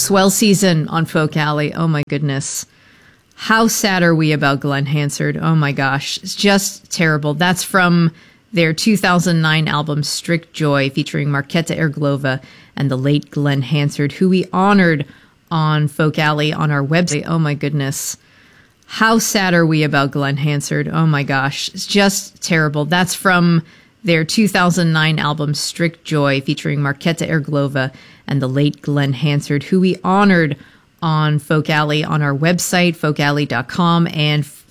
Swell season on Folk Alley. Oh my goodness. How sad are we about Glenn Hansard? Oh my gosh. It's just terrible. That's from their 2009 album Strict Joy, featuring Marketa Erglova and the late Glenn Hansard, who we honored on Folk Alley on our website. Oh my goodness. How sad are we about Glenn Hansard? Oh my gosh. It's just terrible. That's from their 2009 album Strict Joy, featuring Marketa Erglova and the late Glenn Hansard, who we honored on Folk Alley on our website, folkalley.com, and